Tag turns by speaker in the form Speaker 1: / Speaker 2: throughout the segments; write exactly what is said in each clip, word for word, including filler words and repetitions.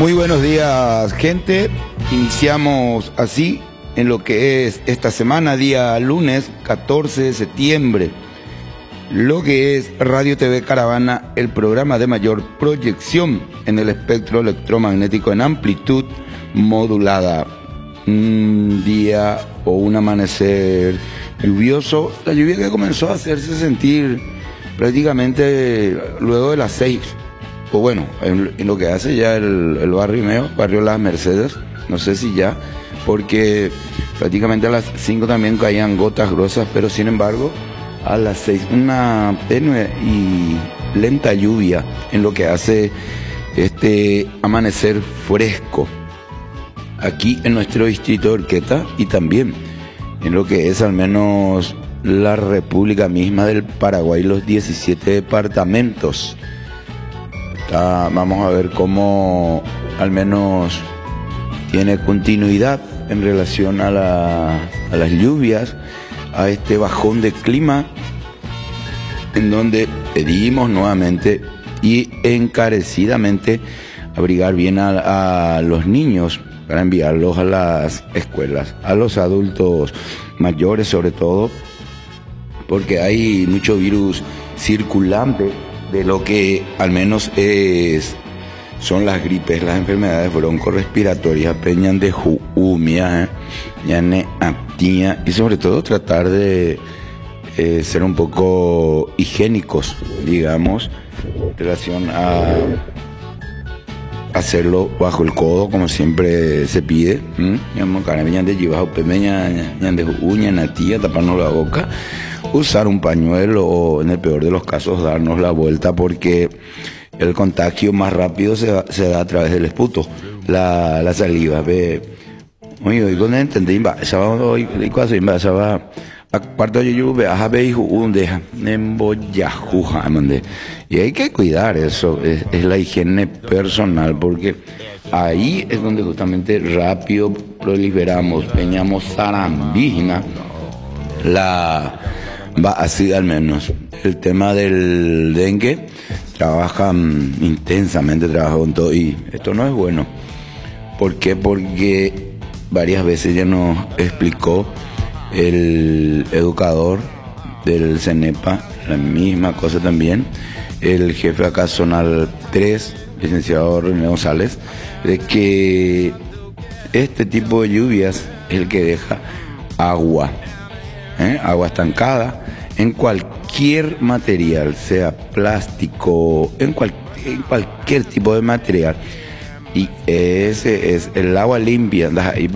Speaker 1: Muy buenos días, gente. Iniciamos así en lo que es esta semana, día lunes catorce de septiembre, lo que es Radio T V Caravana, el programa de mayor proyección en el espectro electromagnético en amplitud modulada. Un día o un amanecer lluvioso, la lluvia que comenzó a hacerse sentir prácticamente luego de las seis. Pues bueno, en, en lo que hace ya el, el barrio mío, barrio Las Mercedes, no sé si ya, porque prácticamente a las cinco también caían gotas gruesas, pero sin embargo a las seis una tenue y lenta lluvia en lo que hace este amanecer fresco aquí en nuestro distrito de Horqueta y también en lo que es al menos la República misma del Paraguay, los diecisiete departamentos. Está, vamos a ver cómo al menos tiene continuidad en relación a, la, a las lluvias, a este bajón de clima, en donde pedimos nuevamente y encarecidamente abrigar bien a, a los niños para enviarlos a las escuelas, a los adultos mayores sobre todo, porque hay mucho virus circulante de lo que al menos es, son las gripes, las enfermedades broncorespiratorias, peñan de juumia, ñane aptia, y sobre todo tratar de eh, ser un poco higiénicos, digamos, en relación a hacerlo bajo el codo, como siempre se pide. Taparnos la boca, usar un pañuelo o, en el peor de los casos, darnos la vuelta, porque el contagio más rápido se da, se da a través del esputo, la, la saliva. Ve, oye, hoy con entendí, ya va, hoy, ya va. Aparte de lluvia, a ver, un deja, emboyajuja, y hay que cuidar eso, es, es la higiene personal, porque ahí es donde justamente rápido proliferamos, peñamos zarambígena, la va así al menos. El tema del dengue, trabajan intensamente, trabajan con todo, y esto no es bueno. ¿Por qué? Porque varias veces ya nos explicó el educador del CENEPA, la misma cosa también, el jefe acá zonal tres, licenciado René González, de que este tipo de lluvias es el que deja agua, ¿eh? agua estancada en cualquier material, sea plástico, en, cual, en cualquier tipo de material. Y ese es el agua limpia,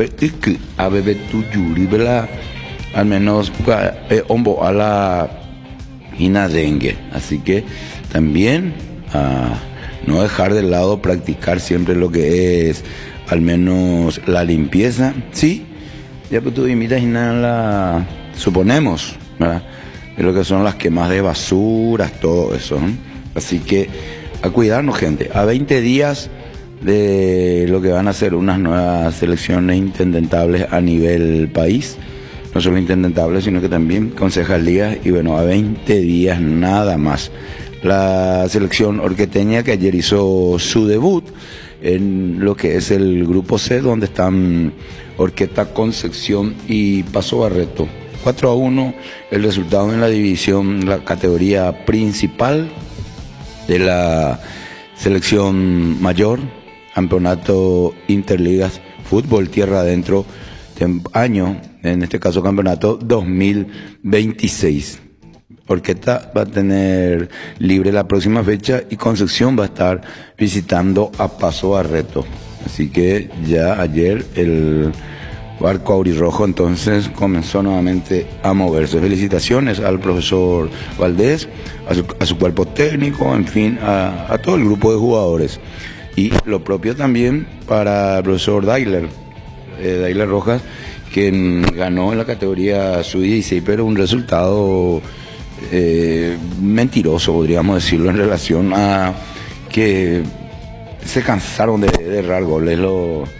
Speaker 1: a beber tu yuri, ¿verdad? Al menos eh, a la ina dengue. Así que también a no dejar de lado practicar siempre lo que es al menos la limpieza. Sí, ya que tú imitas la suponemos, ¿verdad? De lo que son las quemas de basuras, todo eso, ¿eh? Así que a cuidarnos, gente. A veinte días de lo que van a ser unas nuevas elecciones intendentables a nivel país, no solo intendentables, sino que también concejalías, y bueno, a veinte días nada más. La selección horqueteña, que ayer hizo su debut en lo que es el grupo C, donde están Horqueta, Concepción y Paso Barreto. cuatro a uno el resultado en la división, la categoría principal de la selección mayor, campeonato Interligas Fútbol Tierra Adentro, año, en este caso campeonato dos mil veintiséis. Horqueta va a tener libre la próxima fecha y Concepción va a estar visitando a Paso Barreto. Así que ya ayer el barco aurirrojo entonces comenzó nuevamente a moverse. Felicitaciones al profesor Valdés, a su, a su cuerpo técnico, en fin, a, a todo el grupo de jugadores. Y lo propio también para el profesor Dailer, eh, Dailer Rojas, quien ganó en la categoría sub dieciséis, pero un resultado eh, mentiroso, podríamos decirlo, en relación a que se cansaron de, de errar goles los,